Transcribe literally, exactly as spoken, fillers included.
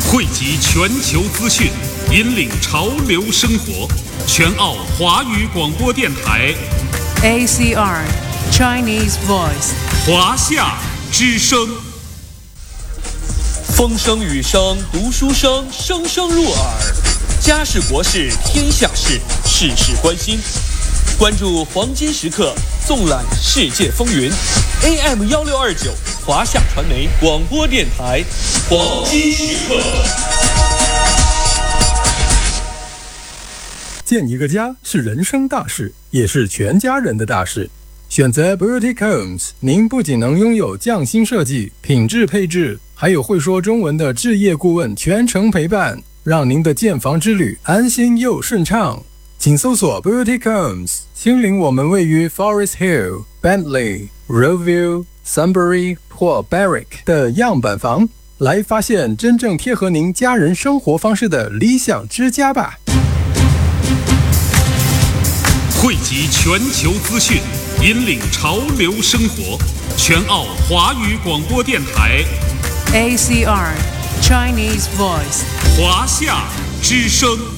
汇集全球资讯，引领潮流生活。全澳华语广播电台 A C R Chinese Voice 华夏之声。 风声雨声读书声，声声入耳。家事国事天下事，事事关心。关注黄金时刻，纵览世界风云。A M 幺六二九华夏传媒广播电台，黄金时刻。 建一个家是人生大事，也是全家人的大事。选择 Boutique Homes， 您不仅能拥有匠心设计、品质配置，还有会说中文的置业顾问全程陪伴，让您的建房之旅安心又顺畅。请搜索 Boutique Homes， 亲临我们位于 Forest Hill、Bentley、Roeville、Sunbury 或 Berwick 的样板房，来发现真正贴合您家人生活方式的理想之家吧。 汇集全球资讯，引领潮流生活。全澳华语广播电台 A C R Chinese Voice 华夏之声。